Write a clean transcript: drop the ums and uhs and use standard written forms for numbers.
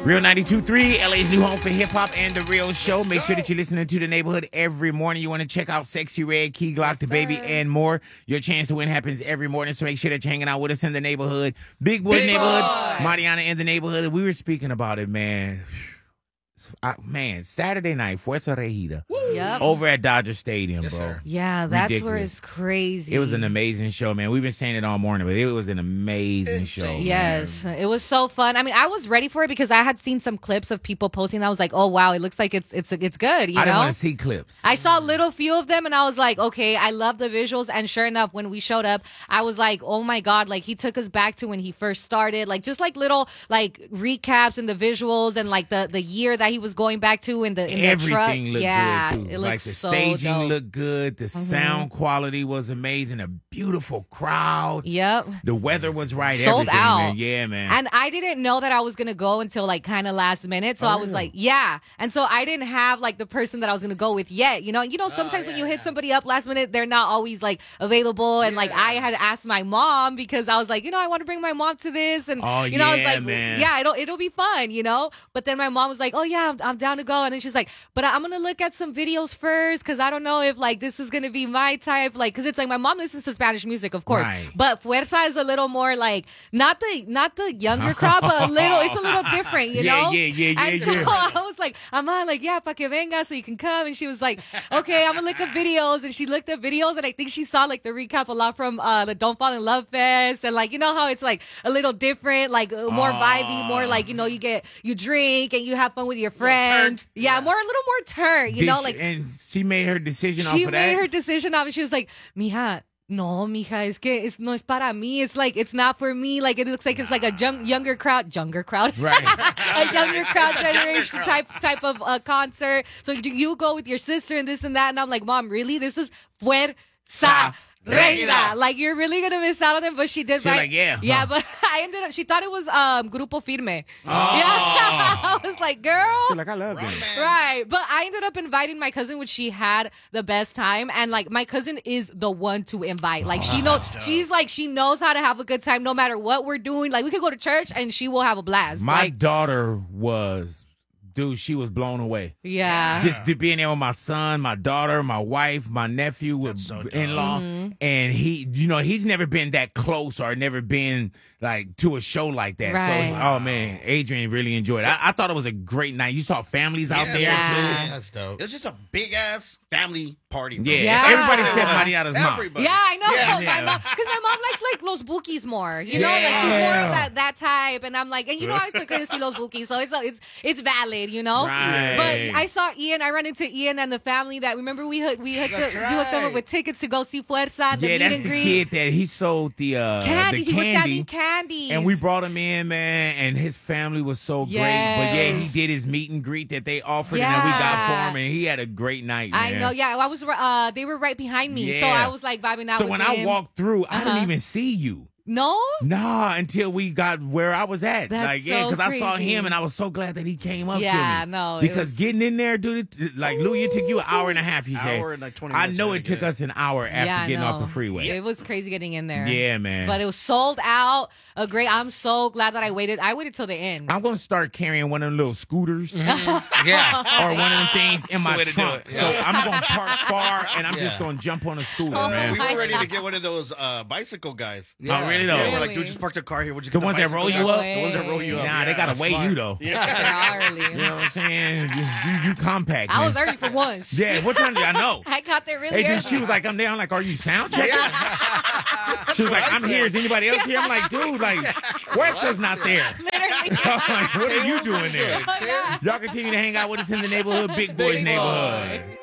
Real 92.3, LA's new home for hip-hop and The Real Show. Make sure that you're listening to The Neighborhood every morning. You want to check out Sexy Red, Key Glock, The Baby, and more. Your chance to win happens every morning, so make sure that you're hanging out with us in The Neighborhood. Big Boy Neighborhood, Mariana in The Neighborhood. We were speaking about it, man. Saturday night, Fuerza Regida. Yep. Over at Dodger Stadium, bro. Sir. Yeah, that's Ridiculous. where it's crazy. It was an amazing show, man. We've been saying it all morning, but it was an amazing show. Yes, man. it was so fun. I mean, I was ready for it because I had seen some clips of people posting. I was like, oh wow, it looks like it's good. You I didn't know? want to see clips. I saw a little few of them and I was like, okay, I love the visuals. And sure enough, when we showed up, I was like, oh my God, like he took us back to when he first started, like just like little like recaps and the visuals and like the year that he was going back to in the truck. Everything looked yeah, good too. It Like the so staging dope. looked good. The sound quality was amazing. A beautiful crowd. Yep. The weather was right. Sold everything, out. man. Yeah, man. And I didn't know that I was going to go until like kind of last minute. So I was like, yeah. And so I didn't have like the person that I was going to go with yet. You know, sometimes when you hit somebody up last minute, they're not always like available. And like I had asked my mom because I was like, I want to bring my mom to this. And, I was like, man. yeah, it'll be fun, But then my mom was like, oh yeah, I'm down to go. And then she's like, but I'm going to look at some videos first because I don't know if like this is going to be my type. Like, because it's like my mom listens to Spanish music, of course. Right. But Fuerza is a little more like, not the younger crowd, but it's a little different, you know? Yeah. And so I was like, Ama, like, yeah, pa que venga, so you can come. And she was like, okay, I'm gonna look up videos. And she looked up videos, and I think she saw like the recap a lot from the Don't Fall in Love Fest, and like, how it's like a little different, like more vibey, more like, you drink and you have fun with your friends. Yeah, a little more turn, and she made her decision off she of that. made her decision off, and she was like, mija, no, mija, no es para mí. It's like, it's not for me. Like, it looks like it's like a younger crowd. Right. A younger crowd generation type of concert. So you go with your sister and this and that. And I'm like, Mom, really? This is Fuerza Regida. Like, you're really going to miss out on it, but she did. She's like, yeah. Yeah, but I ended up, she thought it was Grupo Firme. Oh. Yeah. I was like, girl. She's like, I love them. Right. But I ended up inviting my cousin, which she had the best time. And like, my cousin is the one to invite. Like, she knows, she knows how to have a good time no matter what we're doing. Like, we could go to church and she will have a blast. My daughter was... Dude, she was blown away. Yeah. Just to being there with my son, my daughter, my wife, my nephew, with in-law. And he, he's never been that close or never been like to a show like that. Right. So, oh man, Adrian really enjoyed it. I thought it was a great night. You saw families out there too. That's dope. It was just a big ass family party. Bro. Yeah. Everybody said Mariana's mom. Everybody. Yeah, I know. Yeah. My mom, because my mom likes like Los Bukis more. Like she's more of that type. And I'm like, and I took her to see Los Bukis, so it's valid, Right. But I saw Ian. I ran into Ian and the family that remember you hooked them up with tickets to go see Fuerza. The meet that's and the greet. kid that he sold the Candies. the He was candy. selling candies. And we brought him in, man, and his family was so great. But yeah, he did his meet and greet that they offered, and then we got for him, and he had a great night, man. I know, yeah. I was. They were right behind me, so Yeah. I was like vibing out. So with when him. I walked through, I didn't even see you. No? Nah, until we got where I was at. That's because I saw crazy. him and I was so glad that he came up to me. Yeah, no, it Because was- getting in there, dude, like Louis, it took you an hour and a half, you say. Hour and like 20 I minutes know to it took get us an hour after getting off the freeway. It was crazy getting in there. Yeah, man. But it was sold out. I'm so glad that I waited. I waited till the end. I'm going to start carrying one of them little scooters Yeah. or one of them things in my way to do trunk. it. So Yeah. I'm going to park far and I'm just Yeah. going to jump on a scooter, Oh, man. We my were ready God. to get one of those bicycle guys. Oh, really though? Yeah, we're like, Really? dude, just park the car here. We'll just The get ones that roll bicycle you guys. up? The ones that roll you up. Nah, they Yeah, got that's to weigh smart. you, though. They are early. You know what I'm saying? You compact, I man. was early for once. Yeah, what time did I know? I got there really Hey, dude, early. she was like, I'm there. I'm like, are you sound checking? She was like, I'm here. Is anybody else here? I'm like, dude, like, Questa's not there. Literally. I'm like, what are you doing there? Oh, yeah. Y'all continue to hang out with us in the neighborhood, Big Boys neighborhood.